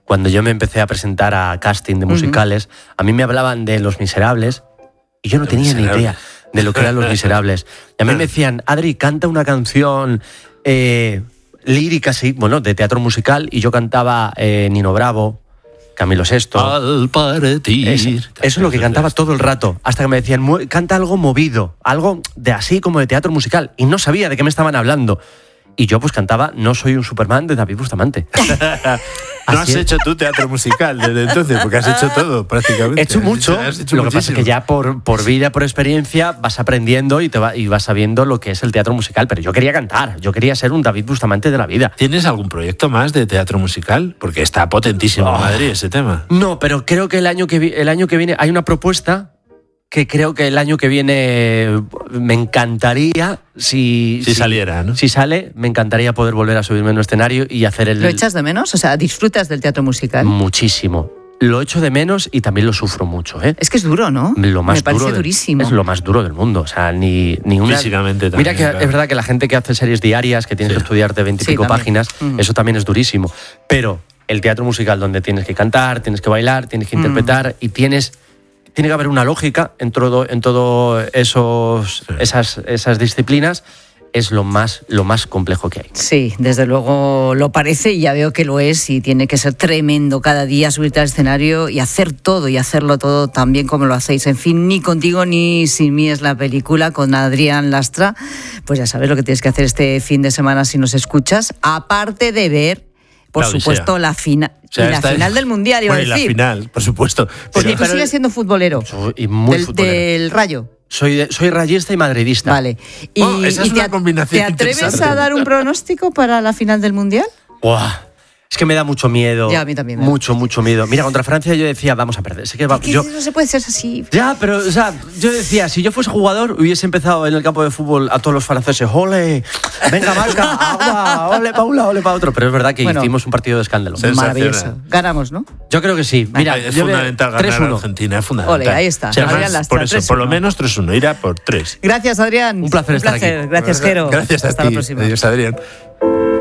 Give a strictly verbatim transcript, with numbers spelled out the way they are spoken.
cuando yo me empecé a presentar a casting de musicales, uh-huh. a mí me hablaban de Los Miserables y yo no Los tenía miserables. ni idea de lo que eran Los Miserables. Y a mí me decían, Adri, canta una canción eh, lírica, sí, bueno, de teatro musical, y yo cantaba eh, Nino Bravo, Camilo sexto. Al partir. Es, eso es lo que cantaba todo el rato, hasta que me decían, canta algo movido, algo de así como de teatro musical, y no sabía de qué me estaban hablando. Y yo pues cantaba No soy un Superman de David Bustamante. No has hecho tú teatro musical desde entonces, porque has hecho todo prácticamente. He hecho mucho, has hecho lo que muchísimo. pasa es que ya por, por vida, por experiencia, vas aprendiendo y, te va, y vas sabiendo lo que es el teatro musical. Pero yo quería cantar, yo quería ser un David Bustamante de la vida. ¿Tienes algún proyecto más de teatro musical? Porque está potentísimo oh. en Madrid ese tema. No, pero creo que el año que, vi, el año que viene hay una propuesta que creo que el año que viene me encantaría, si, si, si saliera, ¿no? Si sale, me encantaría poder volver a subirme en un escenario y hacer el... ¿Lo echas de menos? O sea, ¿disfrutas del teatro musical? Muchísimo. Lo echo de menos y también lo sufro mucho, ¿eh? Es que es duro, ¿no? Lo más me parece duro de, durísimo. Es lo más duro del mundo. O sea, ni, ni una... Físicamente también. Mira que claro. es verdad que la gente que hace series diarias, que tienes sí. que estudiarte veintipico sí, páginas, mm. eso también es durísimo. Pero el teatro musical donde tienes que cantar, tienes que bailar, tienes que interpretar mm. y tienes... Tiene que haber una lógica en todo, en todo esos, sí. esas, esas disciplinas. Es lo más, lo más complejo que hay. Sí, desde luego lo parece y ya veo que lo es, y tiene que ser tremendo cada día subirte al escenario y hacer todo y hacerlo todo tan bien como lo hacéis. En fin, Ni contigo ni sin mí es la película con Adrián Lastra. Pues ya sabes lo que tienes que hacer este fin de semana si nos escuchas, aparte de ver, por la supuesto, Odisea. la final. O sea, y la final del Mundial, iba bueno, a decir. Y la final, por supuesto. Porque pero, tú sigues siendo futbolero. Y muy del, futbolero. Del Rayo. Soy, de, soy rayista y madridista. Vale. ¿Y, oh, esa es y una te, combinación ¿te atreves a dar un pronóstico para la final del Mundial? ¡Buah! Es que me da mucho miedo. Ya, a mí también. Mucho, mucho miedo. Mira, contra Francia yo decía, vamos a perder. Sé que va, es que yo, no se puede ser así. Ya, pero, o sea, yo decía, si yo fuese jugador, hubiese empezado en el campo de fútbol a todos los franceses. ¡Ole! ¡Venga, marca! ¡Agua! ¡Ole para un lado, ole para otro! Pero es verdad que bueno, hicimos un partido de escándalo. Maravilloso. Ganamos, ¿no? Yo creo que sí. Mira, es fundamental ganar a Argentina, es fundamental. Ole, ahí está. O sea, Adrián Lastra, por eso, tres, por lo menos tres uno. Irá por tres. Gracias, Adrián. Un placer un estar placer. aquí. Gracias, Jero. Gracias a Hasta ti. la próxima. Adiós, Adrián.